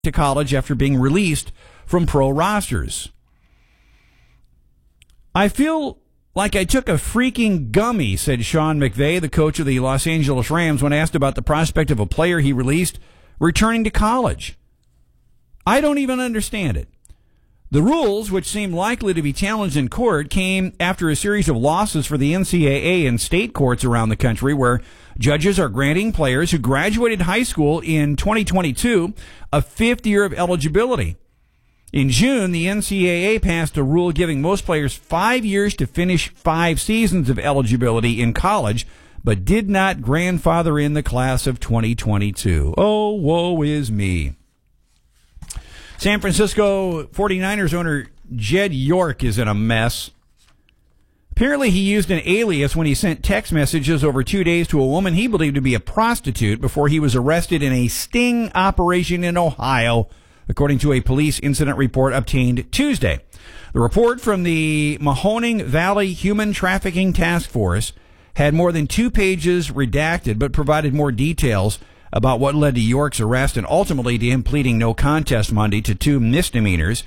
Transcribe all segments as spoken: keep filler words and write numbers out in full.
to college after being released from pro rosters. I feel like I took a freaking gummy, said Sean McVay, the coach of the Los Angeles Rams, when asked about the prospect of a player he released returning to college. I don't even understand it. The rules, which seem likely to be challenged in court, came after a series of losses for the N C double A in state courts around the country, where judges are granting players who graduated high school in twenty twenty-two a fifth year of eligibility. In June, the N C double A passed a rule giving most players five years to finish five seasons of eligibility in college, but did not grandfather in the class of twenty twenty-two. Oh, woe is me. San Francisco forty-niners owner Jed York is in a mess. Apparently, he used an alias when he sent text messages over two days to a woman he believed to be a prostitute before he was arrested in a sting operation in Ohio, according to a police incident report obtained Tuesday. The report from the Mahoning Valley Human Trafficking Task Force had more than two pages redacted, but provided more details about what led to York's arrest and ultimately to him pleading no contest Monday to two misdemeanors.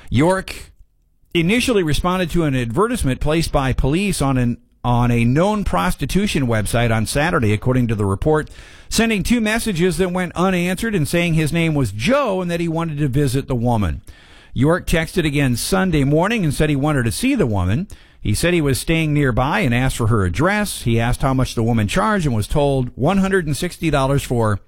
York initially responded to an advertisement placed by police on an on a known prostitution website on Saturday, according to the report, sending two messages that went unanswered and saying his name was Joe and that he wanted to visit the woman. York texted again Sunday morning and said he wanted to see the woman. He said he was staying nearby and asked for her address. He asked how much the woman charged and was told one hundred sixty dollars for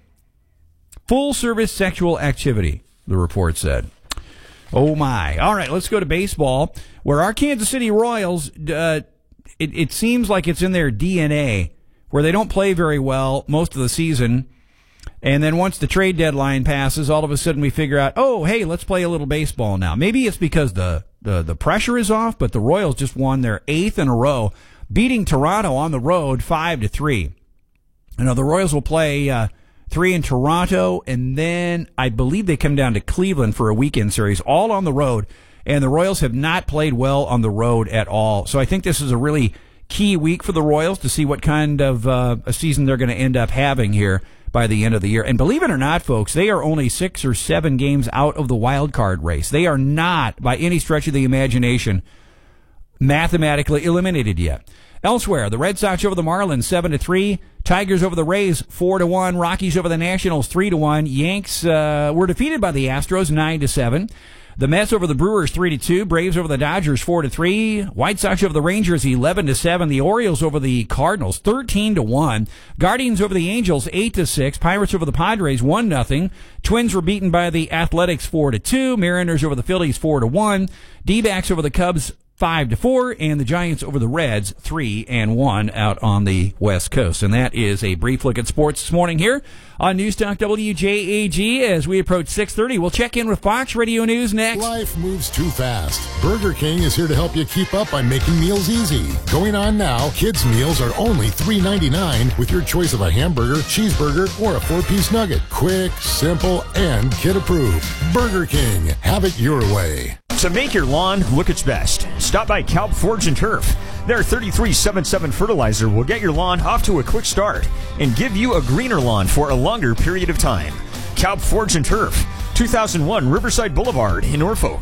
full-service sexual activity, the report said. Oh, my. All right, let's go to baseball, where our Kansas City Royals, uh, it, it seems like it's in their D N A, where they don't play very well most of the season. And then once the trade deadline passes, all of a sudden we figure out, oh, hey, let's play a little baseball now. Maybe it's because the, the, the pressure is off, but the Royals just won their eighth in a row, beating Toronto on the road five to three. You know, the Royals will play uh, three in Toronto, and then I believe they come down to Cleveland for a weekend series, all on the road. And the Royals have not played well on the road at all. So I think this is a really key week for the Royals to see what kind of uh, a season they're going to end up having here by the end of the year. And believe it or not, folks, they are only six or seven games out of the wild card race. They are not, by any stretch of the imagination, mathematically eliminated yet. Elsewhere, the Red Sox over the Marlins seven to three, Tigers over the Rays four to one, Rockies over the Nationals three to one, Yanks uh, were defeated by the Astros nine to seven. The Mets over the Brewers three to two, Braves over the Dodgers four to three, White Sox over the Rangers eleven to seven, the Orioles over the Cardinals thirteen to one, Guardians over the Angels eight to six, Pirates over the Padres one nothing, Twins were beaten by the Athletics four to two, Mariners over the Phillies four to one, D-backs over the Cubs five to four, and the Giants over the Reds three and one out on the West Coast. And that is a brief look at sports this morning here on News Talk W J A G. As we approach six thirty, we'll check in with Fox Radio News next. Life moves too fast. Burger King is here to help you keep up by making meals easy. Going on now, kids' meals are only three ninety-nine with your choice of a hamburger, cheeseburger, or a four-piece nugget. Quick, simple, and kid-approved. Burger King. Have it your way. To make your lawn look its best, stop by Kalb Forge and Turf. Their thirty-three seventy-seven fertilizer will get your lawn off to a quick start and give you a greener lawn for a longer period of time. Kalb Forge and Turf, two thousand one Riverside Boulevard in Norfolk.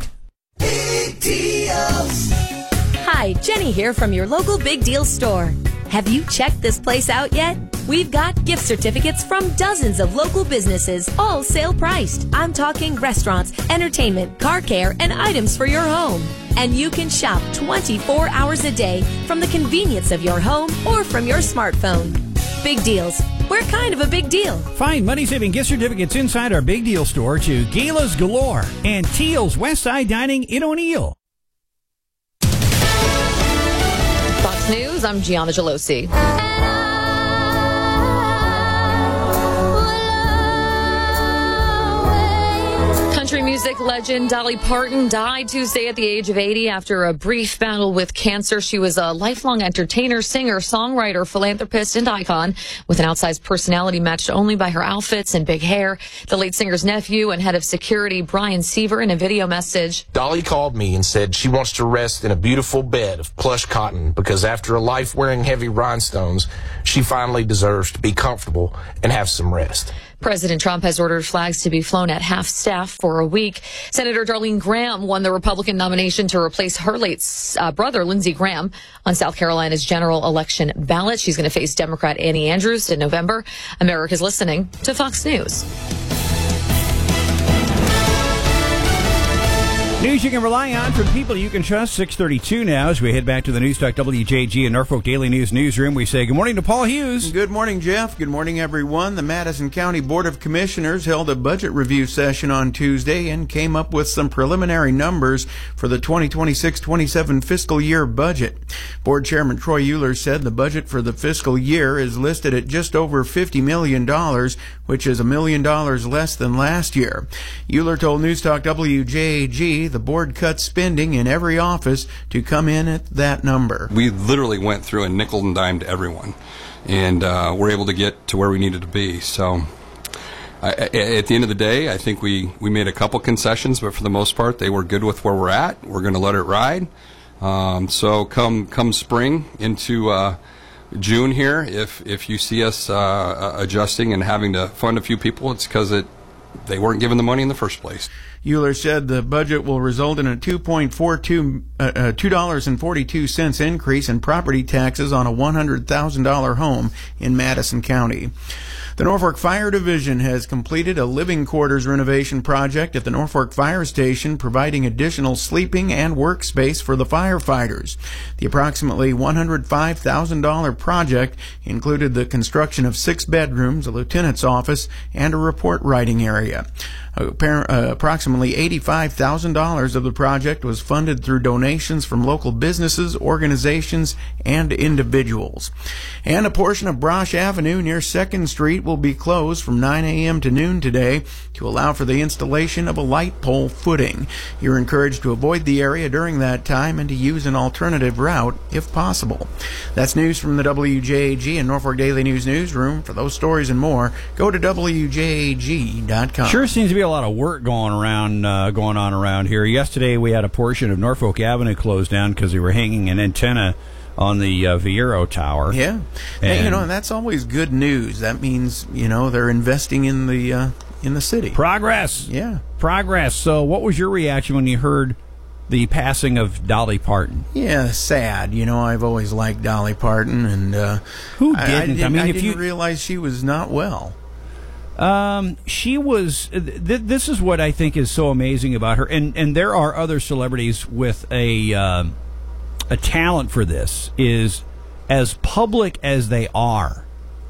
Big deals. Hi, Jenny here from your local Big Deals store. Have you checked this place out yet? We've got gift certificates from dozens of local businesses, all sale priced. I'm talking restaurants, entertainment, car care, and items for your home. And you can shop twenty-four hours a day from the convenience of your home or from your smartphone. Big Deals. We're kind of a big deal. Find money-saving gift certificates inside our Big Deal store to Galas Galore and Teal's Westside Dining in O'Neill. Fox News, I'm Gianna Gelosi. Country music legend Dolly Parton died Tuesday at the age of eighty after a brief battle with cancer. She was a lifelong entertainer, singer, songwriter, philanthropist, and icon with an outsized personality matched only by her outfits and big hair. The late singer's nephew and head of security, Brian Seaver, in a video message. Dolly called me and said she wants to rest in a beautiful bed of plush cotton because after a life wearing heavy rhinestones, she finally deserves to be comfortable and have some rest. President Trump has ordered flags to be flown at half staff for a week. Senator Darlene Graham won the Republican nomination to replace her late uh, brother, Lindsey Graham, on South Carolina's general election ballot. She's going to face Democrat Annie Andrews in November. America's listening to Fox News. News you can rely on from people you can trust. six thirty-two now as we head back to the Newstalk W J G and Norfolk Daily News newsroom. We say good morning to Paul Hughes. Good morning, Jeff. Good morning, everyone. The Madison County Board of Commissioners held a budget review session on Tuesday and came up with some preliminary numbers for the twenty twenty-six twenty-seven fiscal year budget. Board Chairman Troy Euler said the budget for the fiscal year is listed at just over fifty million dollars, which is a million dollars less than last year. Euler told Newstalk W J G the board cut spending in every office to come in at that number. We literally went through and nickel and dimed everyone, and uh, we're able to get to where we needed to be. So I, at the end of the day, I think we, we made a couple concessions, but for the most part, they were good with where we're at. We're going to let it ride. Um, so come come spring into uh, June here, if if you see us uh, adjusting and having to fund a few people, it's because it they weren't given the money in the first place. Euler said the budget will result in a two point four two uh, uh, two dollars and forty two cents increase in property taxes on a one hundred thousand dollar home in Madison County. The Norfolk Fire Division has completed a living quarters renovation project at the Norfolk Fire Station, providing additional sleeping and workspace for the firefighters. The approximately one hundred five thousand dollars project included the construction of six bedrooms, a lieutenant's office, and a report writing area. Approximately eighty-five thousand dollars of the project was funded through donations from local businesses, organizations, and individuals. And a portion of Brosh Avenue near second Street will be closed from nine a.m. to noon today to allow for the installation of a light pole footing. You're encouraged to avoid the area during that time and to use an alternative route if possible. That's news from the W J A G and Norfolk Daily News newsroom. For those stories and more, go to W J A G dot com. Sure seems to be a lot of work going around, uh, going on around here. Yesterday we had a portion of Norfolk Avenue closed down because they were hanging an antenna on the uh, Viero Tower. Yeah, and, and you know, and that's always good news. That means, you know, they're investing in the uh, in the city. Progress. Yeah, progress. So, what was your reaction when you heard the passing of Dolly Parton? Yeah, sad. You know, I've always liked Dolly Parton, and uh, who didn't? I, I didn't, I mean, I if didn't you realize she was not well. Um, she was. Th- this is what I think is so amazing about her, and and there are other celebrities with a uh, a talent for this. Is as public as they are,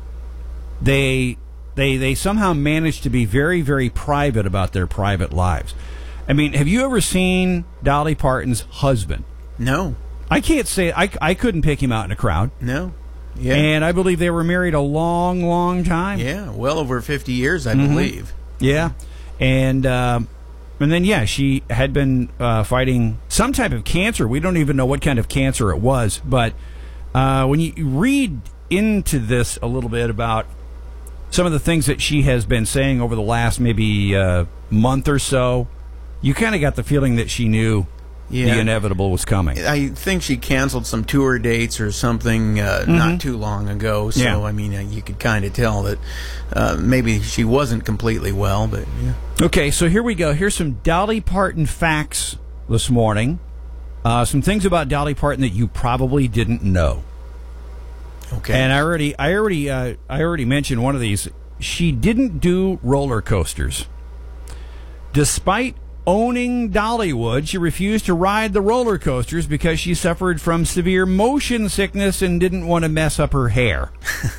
they they they somehow manage to be very very private about their private lives. I mean, have you ever seen Dolly Parton's husband? No, I can't say I I couldn't pick him out in a crowd. No. Yeah. And I believe they were married a long, long time. Yeah, well over fifty years, I mm-hmm. believe. Yeah, and uh, and then yeah, she had been uh, fighting some type of cancer. We don't even know what kind of cancer it was, but uh, when you read into this a little bit about some of the things that she has been saying over the last maybe uh, month or so, you kind of got the feeling that she knew. Yeah. The inevitable was coming. I think she canceled some tour dates or something uh, mm-hmm. not too long ago. So, yeah. I mean, uh, you could kind of tell that uh, maybe she wasn't completely well. But yeah. Okay, so here we go. Here's some Dolly Parton facts this morning. Uh, some things about Dolly Parton that you probably didn't know. Okay. And I already, I already, uh, I already mentioned one of these. She didn't do roller coasters, despite owning Dollywood. She refused to ride the roller coasters because she suffered from severe motion sickness and didn't want to mess up her hair.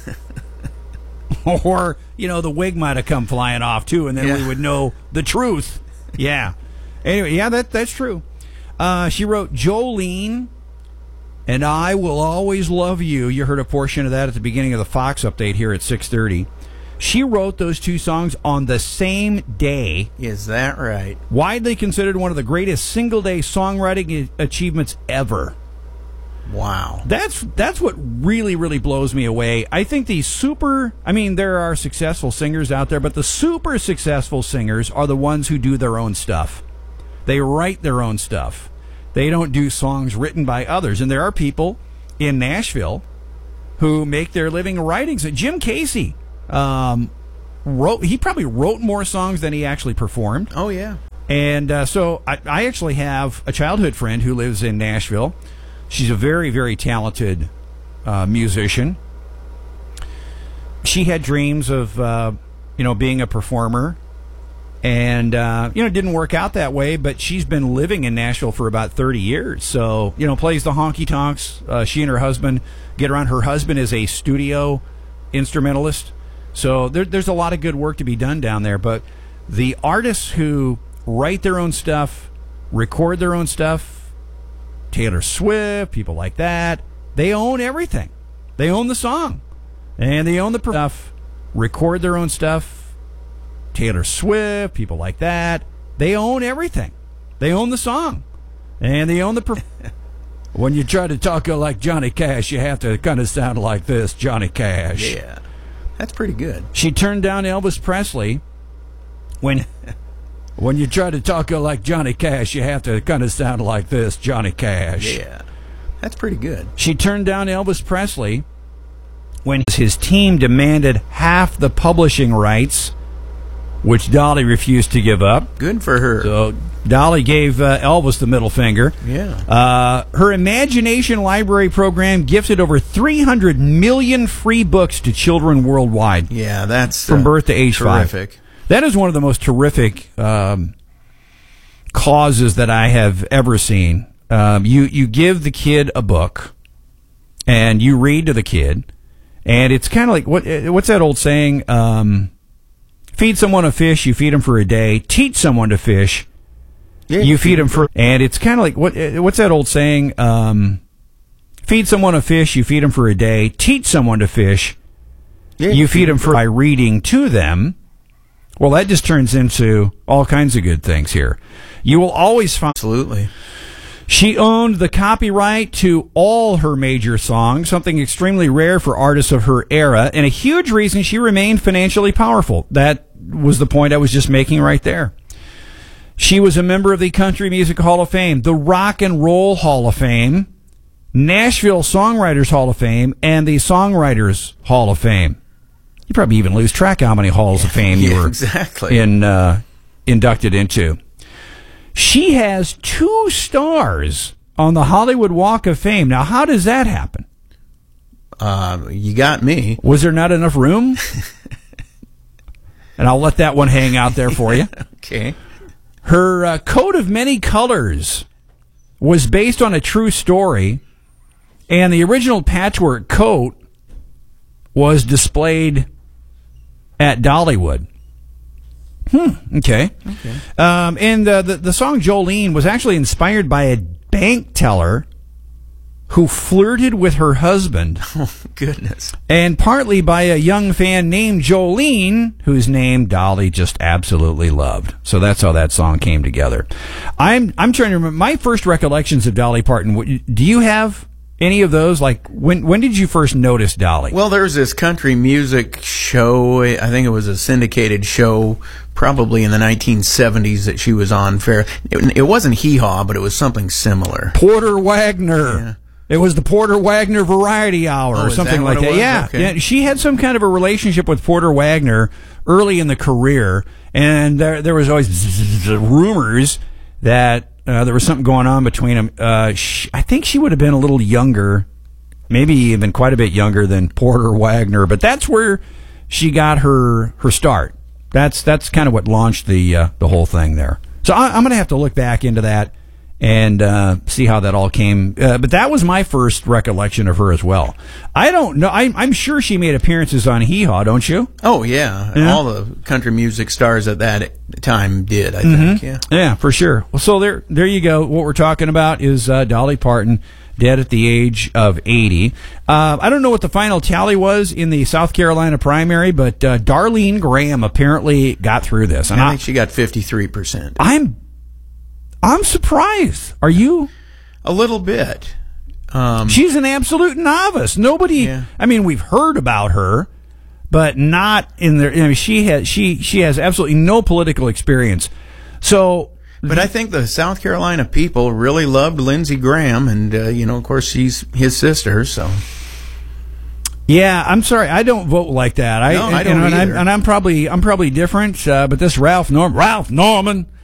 Or, you know, the wig might have come flying off, too, and then yeah. we would know the truth. Yeah. Anyway, yeah, that that's true. Uh, she wrote Jolene and I Will Always Love You. You heard a portion of that at the beginning of the Fox update here at six thirty. She wrote those two songs on the same day. Is that right? Widely considered one of the greatest single-day songwriting achievements ever. Wow. That's that's what really, really blows me away. I think the super, I mean, there are successful singers out there, but the super successful singers are the ones who do their own stuff. They write their own stuff. They don't do songs written by others. And there are people in Nashville who make their living writing. So Jim Casey, Um, wrote. He probably wrote more songs than he actually performed. Oh yeah. And uh, so I, I actually have a childhood friend who lives in Nashville. She's a very, very talented uh, musician. She had dreams of, uh, you know, being a performer, and uh, you know, it didn't work out that way. But she's been living in Nashville for about thirty years. So you know, plays the honky tonks. Uh, she and her husband get around. Her husband is a studio instrumentalist. So there, there's a lot of good work to be done down there. But the artists who write their own stuff, record their own stuff, Taylor Swift, people like that, they own everything. They own the song. And they own the stuff, record their own stuff, Taylor Swift, people like that, they own everything. They own the song. And they own the... When you try to talk like Johnny Cash, you have to kind of sound like this, Johnny Cash. Yeah, that's pretty good. She turned down Elvis Presley when... When you try to talk like Johnny Cash, you have to kind of sound like this, Johnny Cash. Yeah, that's pretty good. She turned down Elvis Presley when his team demanded half the publishing rights, which Dolly refused to give up. Good for her. So Dolly gave uh, Elvis the middle finger. Yeah. Uh, her Imagination Library program gifted over three hundred million free books to children worldwide. Yeah, that's from uh, birth to age terrific. five. That is one of the most terrific um, causes that I have ever seen. Um, you you give the kid a book, and you read to the kid, and it's kind of like what what's that old saying? Um, feed someone a fish, you feed them for a day. Teach someone to fish, yeah, you feed them for. And it's kind of like what what's that old saying? Um, feed someone a fish, you feed them for a day. Teach someone to fish, yeah, you feed them for by reading to them. Well, that just turns into all kinds of good things here. You will always find... Absolutely. She owned the copyright to all her major songs, something extremely rare for artists of her era, and a huge reason she remained financially powerful. That was the point I was just making right there. She was a member of the Country Music Hall of Fame, the Rock and Roll Hall of Fame, Nashville Songwriters Hall of Fame, and the Songwriters Hall of Fame. You probably even lose track how many halls of fame you yeah, were exactly. in, uh, inducted into. She has two stars on the Hollywood Walk of Fame. Now, how does that happen? Uh, you got me. Was there not enough room? And I'll let that one hang out there for you. Okay. Her uh, coat of many colors was based on a true story, and the original patchwork coat was displayed at Dollywood. Hmm. Okay. Okay. Um, and uh, the the song Jolene was actually inspired by a bank teller who flirted with her husband. Oh, goodness. And partly by a young fan named Jolene, whose name Dolly just absolutely loved. So that's how that song came together. I'm I'm trying to remember my first recollections of Dolly Parton. Do you have any of those? Like, when when did you first notice Dolly? Well, there was this country music show. I think it was a syndicated show, probably in the nineteen seventies, that she was on. Fair. It, it wasn't Hee Haw, but it was something similar. Porter Wagner. Yeah. It was the Porter Wagner Variety Hour oh, or something that like that. Yeah. Okay. yeah, she had some kind of a relationship with Porter Wagner early in the career, and there there was always rumors that uh, there was something going on between them. Uh, she, I think she would have been a little younger, maybe even quite a bit younger than Porter Wagner, but that's where she got her her start. That's that's kind of what launched the uh, the whole thing there. So I, I'm going to have to look back into that and uh, see how that all came. Uh, but that was my first recollection of her as well. I don't know. I, I'm sure she made appearances on Hee Haw, don't you? Oh, yeah. yeah. All the country music stars at that time did, I mm-hmm. think. Yeah, yeah, for sure. Well, so there there you go. What we're talking about is uh, Dolly Parton, dead at the age of eighty. Uh, I don't know what the final tally was in the South Carolina primary, but uh, Darlene Graham apparently got through this. And I I think she got fifty-three percent. I'm I'm surprised. Are you? A little bit. Um, She's an absolute novice. Nobody. Yeah. I mean, we've heard about her, but not in there. I mean, she has she she has absolutely no political experience. So, but I think the South Carolina people really loved Lindsey Graham, and uh, you know, of course, she's his sister. So, Yeah, I'm sorry, I don't vote like that. I, No, I you don't know, and, either. I'm, and I'm probably I'm probably different. Uh, but this Ralph Norm Ralph Norman,